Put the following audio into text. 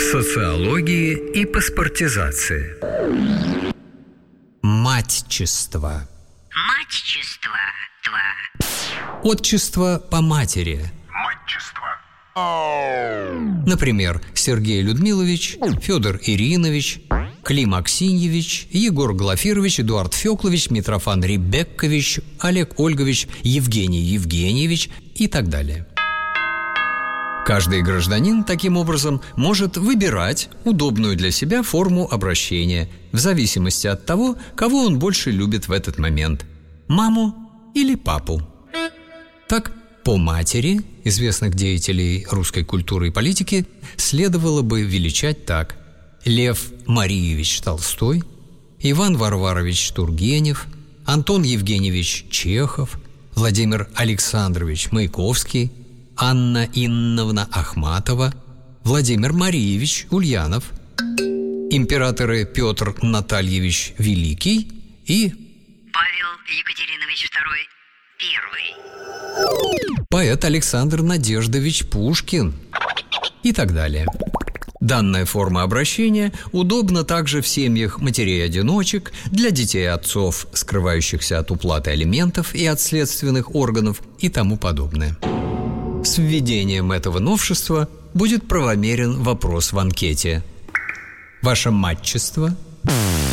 социологии и паспортизации. Матчество. Матчество. Отчество по матери. Например, Сергей Людмилович, Федор Иринович, Клим Аксиньевич, Егор Глафирович, Эдуард Феклович, Митрофан Ребеккович, Олег Ольгович, Евгений Евгеньевич и так далее. Каждый гражданин таким образом может выбирать удобную для себя форму обращения в зависимости от того, кого он больше любит в этот момент – маму или папу. Так, по матери известных деятелей русской культуры и политики следовало бы величать так: Лев Мариевич Толстой, Иван Варварович Тургенев, Антон Евгеньевич Чехов, Владимир Александрович Маяковский, Анна Инновна Ахматова, Владимир Мариевич Ульянов, императоры Петр Натальевич Великий и Павел Екатеринович II I. поэт Александр Надеждович Пушкин и так далее. Данная форма обращения удобна также в семьях матерей-одиночек, для детей отцов, скрывающихся от уплаты алиментов и от следственных органов и тому подобное. С введением этого новшества будет правомерен вопрос в анкете: ваше матчество?